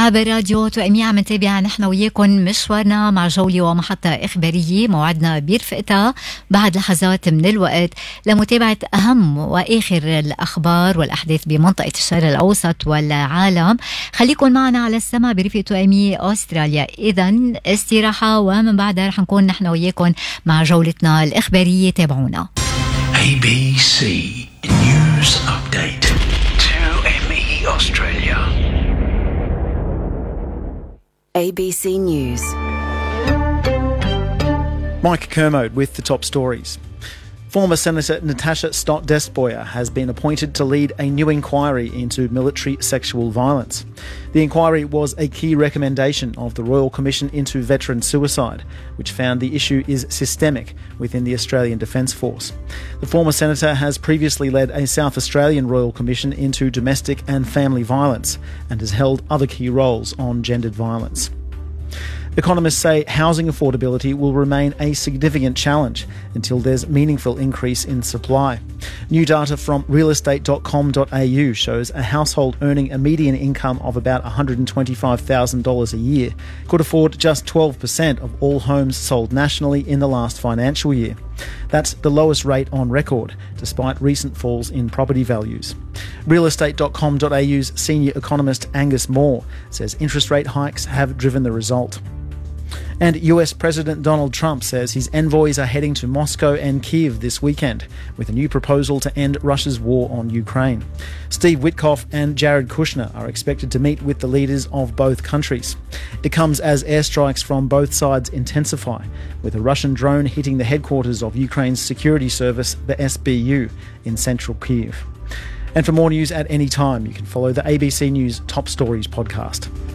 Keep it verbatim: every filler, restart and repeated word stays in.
عبر راديو توأمية عم نتابع نحن وياكم مشوارنا مع جولة ومحطة إخبارية موعدنا برفقتها بعد لحظات من الوقت لمتابعة أهم وآخر الأخبار والأحداث بمنطقة الشرق الأوسط والعالم. خليكم معنا على السماء برفقة توأمية أستراليا. إذن استراحة ومن بعدها رح نكون نحن وياكم مع جولتنا الإخبارية. تابعونا. A B C News Update two M E Australia. A B C News. Mike Kermode with the top stories. Former Senator Natasha Stott-Despoja has been appointed to lead a new inquiry into military sexual violence. The inquiry was a key recommendation of the Royal Commission into Veteran Suicide, which found the issue is systemic within the Australian Defence Force. The former senator has previously led a South Australian Royal Commission into domestic and family violence and has held other key roles on gendered violence. Economists say housing affordability will remain a significant challenge until there's meaningful increase in supply. New data from real estate dot com dot a u shows a household earning a median income of about one hundred twenty-five thousand dollars a year could afford just twelve percent of all homes sold nationally in the last financial year. That's the lowest rate on record, despite recent falls in property values. real estate dot com dot a u's senior economist Angus Moore says interest rate hikes have driven the result. And U S President Donald Trump says his envoys are heading to Moscow and Kyiv this weekend with a new proposal to end Russia's war on Ukraine. Steve Witkoff and Jared Kushner are expected to meet with the leaders of both countries. It comes as airstrikes from both sides intensify, with a Russian drone hitting the headquarters of Ukraine's security service, the S B U, in central Kyiv. And for more news at any time, you can follow the A B C News Top Stories podcast.